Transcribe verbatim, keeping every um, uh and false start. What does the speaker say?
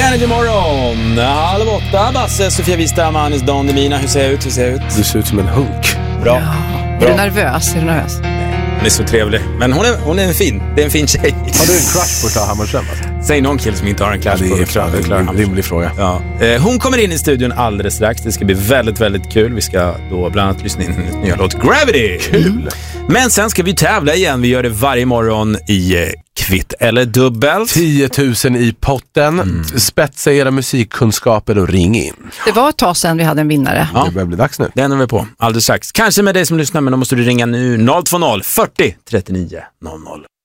Energy morgon. Halv åtta. Basse, Sofia Wistam, Anis Don Demina. Hur ser jag ut? Hur ser jag ut? Du ser ut som en hunk. Bra. Ja. Bra. Är du nervös? Är du nervös? Hon är så trevlig. Men hon är, hon är en fin. Det är en fin tjej. Har du en crush på Klara Hammarström? Säg någon kill som inte har en clash Ja, det är på klart, det är en rimlig fråga. Ja. Eh, hon kommer in i studion alldeles strax. Det ska bli väldigt, väldigt kul. Vi ska då bland annat lyssna in hennes nya låt Gravity. Kul! Men sen ska vi tävla igen. Vi gör det varje morgon i eh, kvitt eller dubbelt. tio tusen i potten. Mm. Spetsa era musikkunskaper och ring in. Det var ett tag sedan vi hade en vinnare. Ja. Det börjar bli dags nu. Det ändrar vi på alldeles strax. Kanske med dig som lyssnar, men då måste du ringa nu noll två noll fyrtio trettionio noll noll.